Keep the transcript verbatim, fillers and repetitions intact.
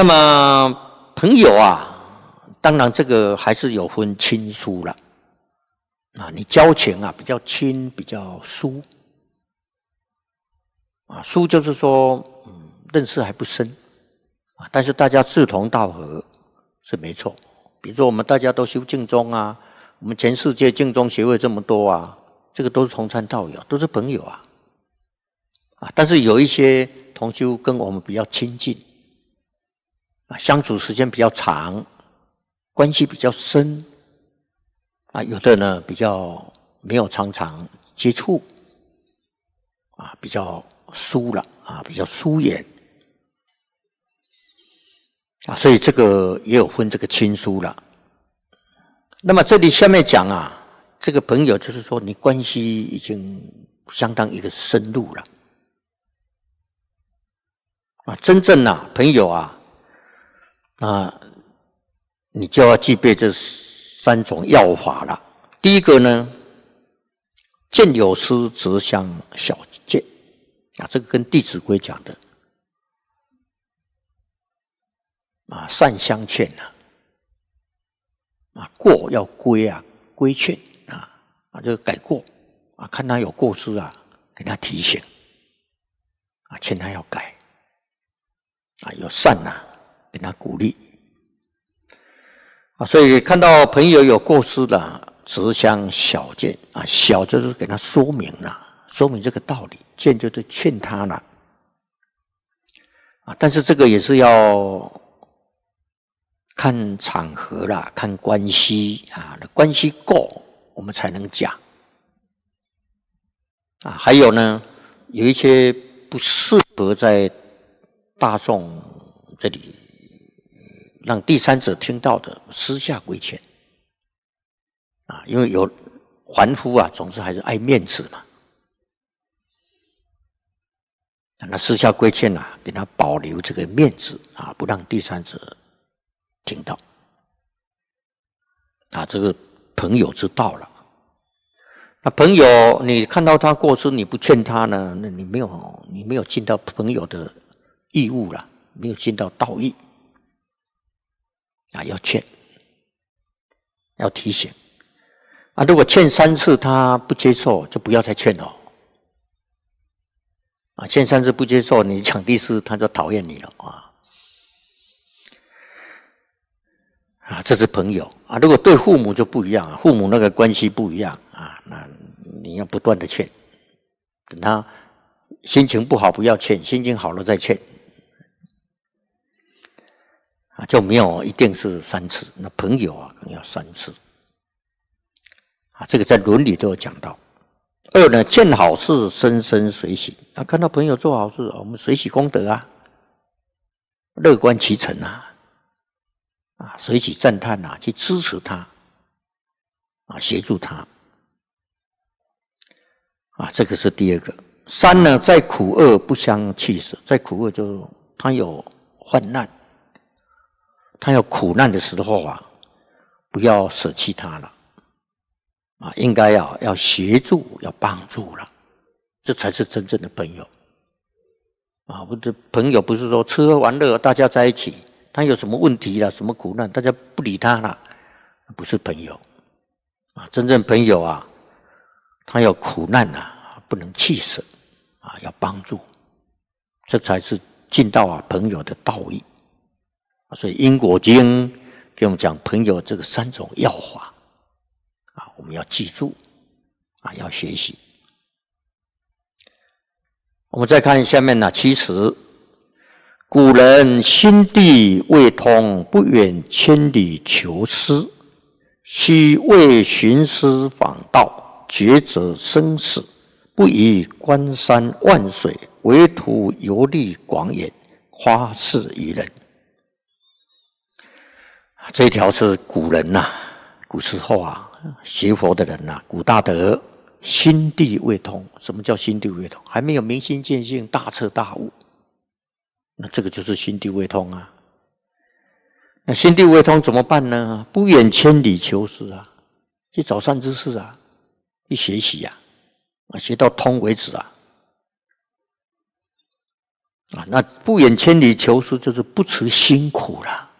那么朋友啊，当然这个还是有分亲疏了啊，你交情啊比较亲，比较疏啊，疏就是说、嗯、认识还不深啊，但是大家志同道合是没错。比如说我们大家都修净宗啊，我们全世界净宗协会这么多啊，这个都是同参道友，都是朋友啊啊，但是有一些同修跟我们比较亲近啊，相处时间比较长，关系比较深啊，有的呢比较没有常常接触啊，比较疏了啊，比较疏远啊，所以这个也有分这个亲疏了。那么这里下面讲啊，这个朋友就是说你关系已经相当一个深入了啊，真正啊朋友啊啊，你就要具备这三种要法了。第一个呢，见有失则相小见啊，这个跟《弟子规》讲的啊，善相劝啊，啊过要规啊，规劝啊啊，就是改过啊，看他有过失啊，给他提醒啊，劝他要改啊，有善啊，给他鼓励啊，所以看到朋友有过失的，直相小见啊，小就是给他说明了，说明这个道理，见就是劝他了啊，但是这个也是要看场合啦，看关系啊，关系够，我们才能讲啊。还有呢，有一些不适合在大众这里让第三者听到的，私下规劝啊，因为有凡夫啊，总是还是爱面子嘛。那私下规劝啊，给他保留这个面子啊，不让第三者听到啊，这个朋友之道了。那朋友，你看到他过失，你不劝他呢，那你没有你没有尽到朋友的义务了，没有尽到道义啊，要劝，要提醒啊。如果劝三次他不接受，就不要再劝了啊。劝三次不接受，你讲第四他就讨厌你了啊。啊，这是朋友啊。如果对父母就不一样啊，父母那个关系不一样啊，那你要不断的劝，等他心情不好不要劝，心情好了再劝啊，就没有一定是三次。那朋友啊，可能要三次啊，这个在伦理都有讲到。二呢，见好事深深随喜啊，看到朋友做好事，我们随喜功德啊，乐观其成啊。啊，随喜赞叹啊，去支持他，啊，协助他，啊，这个是第二个。三呢，在苦厄不相弃舍，在苦厄就是他有患难，他有苦难的时候啊，不要舍弃他了，啊，应该要要协助，要帮助了，这才是真正的朋友。啊，我的朋友不是说吃喝玩乐大家在一起。他有什么问题了，什么苦难，大家不理他了，不是朋友啊！真正朋友啊，他有苦难啊，不能弃舍啊，要帮助，这才是尽到啊朋友的道义。所以《因果经》给我们讲朋友这个三种要法啊，我们要记住啊，要学习。我们再看下面呢，其实。古人心地未通，不远千里求师，须为寻师访道，抉择生死，不以关山万水，唯图游历广远，夸示于人。这条是古人呐、啊，古时候啊，学佛的人呐、啊，古大德心地未通。什么叫心地未通？还没有明心见性，大彻大悟。那这个就是心地未通啊。那心地未通怎么办呢？不远千里求师啊，去找善知识啊，去学习啊，啊，学到通为止啊。 啊，那不远千里求书就是不辞辛苦了。